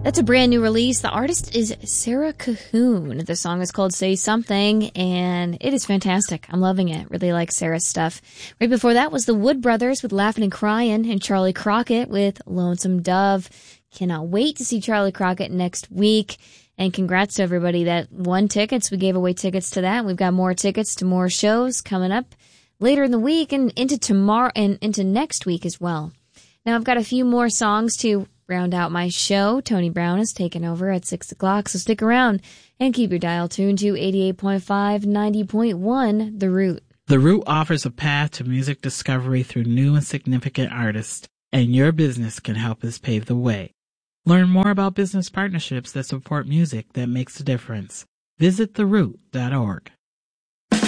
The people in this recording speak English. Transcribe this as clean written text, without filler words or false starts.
That's a brand new release. The artist is Sarah Cahoon. The song is called Say Something, and it is fantastic. I'm loving it. Really like Sarah's stuff. Right before that was the Wood Brothers with Laughing and Crying, and Charlie Crockett with Lonesome Dove. Cannot wait to see Charlie Crockett next week. And congrats to everybody that won tickets. We gave away tickets to that. We've got more tickets to more shows coming up later in the week and into tomorrow and into next week as well. Now I've got a few more songs to round out my show. Tony Brown is taking over at 6 o'clock, so stick around and keep your dial tuned to 88.5, 90.1, The Root. The Root offers a path to music discovery through new and significant artists, and your business can help us pave the way. Learn more about business partnerships that support music that makes a difference. Visit theroot.org.